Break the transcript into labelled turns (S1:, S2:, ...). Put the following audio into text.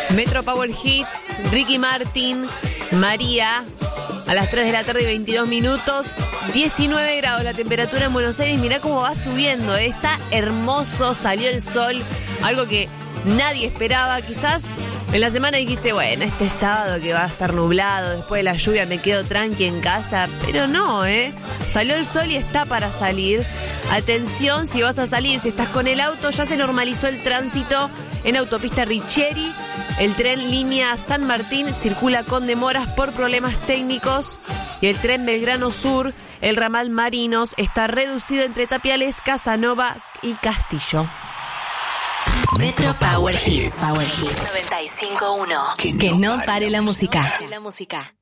S1: Metro Power Hits, Ricky Martin, María. A las 3 de la tarde y 22 minutos, 19 grados la temperatura en Buenos Aires. Mirá cómo va subiendo, está hermoso, salió el sol, algo que nadie esperaba. Quizás en la semana dijiste, bueno, este sábado que va a estar nublado, después de la lluvia me quedo tranqui en casa, pero no, salió el sol y está para salir. Atención, si vas a salir, si estás con el auto, ya se normalizó el tránsito en autopista Richieri. El tren línea San Martín circula con demoras por problemas técnicos y el tren Belgrano Sur, el ramal Marinos, está reducido entre Tapiales, Casanova y Castillo.
S2: Metro Power Hits. Power Hits 95.1.
S3: Que no pare la música.